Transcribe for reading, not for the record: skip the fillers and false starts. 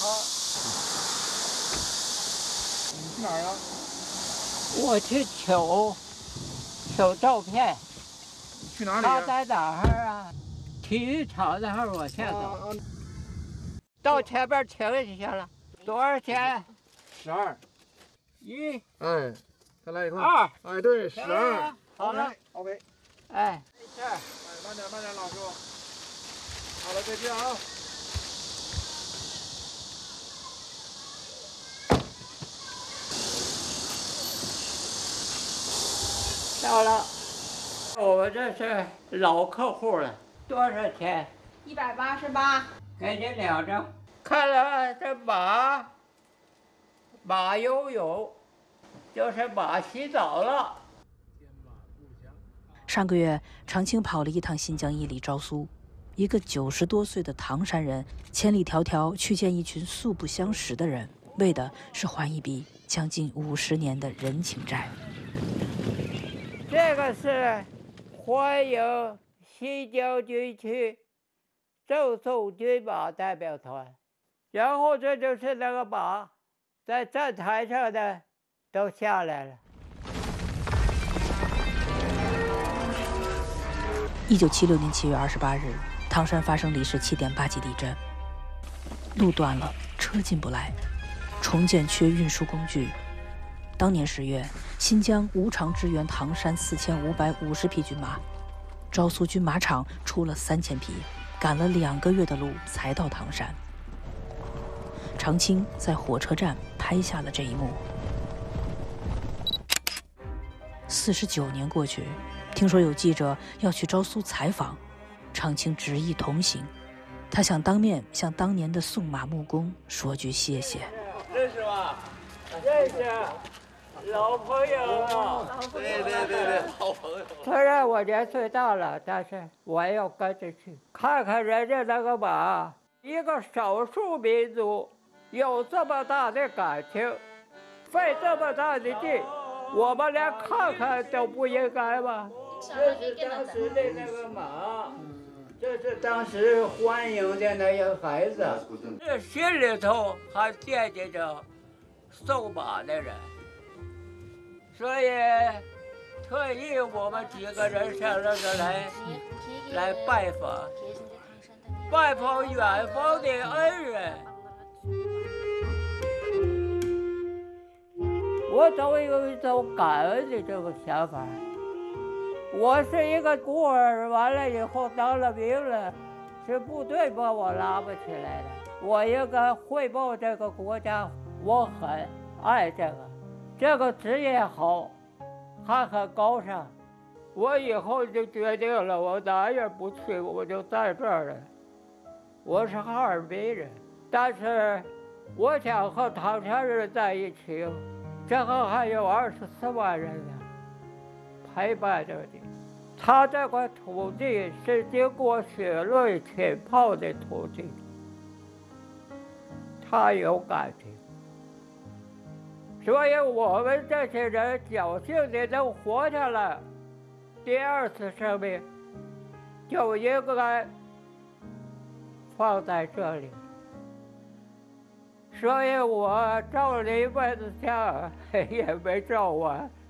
好。你去哪儿呀？ 我去求照片。 去哪里？ 他在哪儿啊？体育场那儿往前走。到前边停一下了。多少钱 ？12。 1。 哎，再来一块。 2。 哎，对，12。 好了 ，OK。 哎，没事。 哎，慢点，老叔。好了，再见啊。 到了，我们这是老客户了。多少钱 ？188。 给你2张。看了这马游泳，就是马洗澡了。 上个月，常青跑了一趟新疆伊犁昭苏，一个90多岁的唐山人，千里迢迢去见一群素不相识的人，为的是还一笔将近50年的人情债。 这个是欢迎新疆军区赠送军马代表团，然后这就是那个马在站台上的都下来了。 1976年7月28日，唐山发生里氏7.8级地震，路断了，车进不来，重建缺运输工具。当年10月，新疆无偿支援唐山4550匹军马，昭苏军马场出了3000匹，赶了2个月的路才到唐山。常青在火车站拍下了这一幕。49年过去，听说有记者要去昭苏采访，常青执意同行。他想当面向当年的送马木工说句谢谢。 认识吗？认识。老朋友了， 对，好朋友。 虽然我年岁大了，但是我也要跟着去看看人家那个马。一个少数民族有这么大的感情，费这么大的劲，我们连看看都不应该吗？这是当时的那个马，这是当时欢迎的那些孩子，这心里头还惦记着送马的人。所以，特意我们几个人上这个来拜访远方的恩人。我总有一种感恩的这个想法。我是一个孤儿，完了以后当了兵了，是部队把我拉不起来的。我应该汇报这个国家，我很爱这个职业好，还很高尚。我以后就决定了，我哪也不去，我就在这儿了。我是哈尔滨人，但是我想和唐山人在一起，这个还有24万人呢，陪伴着你。他这块土地是经过血泪浸泡的土地，他有感情。所以我们这些人侥幸的能活下来，第2次生命就应该放在这里。所以我照了一辈子相也没照完。